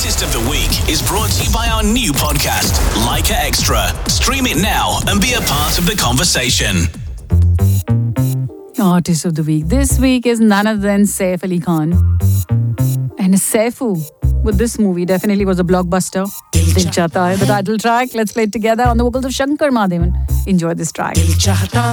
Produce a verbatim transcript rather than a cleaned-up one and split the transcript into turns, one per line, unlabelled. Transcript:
Artist of the Week is brought to you by our new podcast, Leica Extra. Stream it now and be a part of the conversation.
Artist of the Week this week is none other than Saif Ali Khan. And Saifu with this movie definitely was a blockbuster. Dil Chahta Hai, the title track. Let's play it together on the vocals of Shankar Mahadevan. Enjoy this track.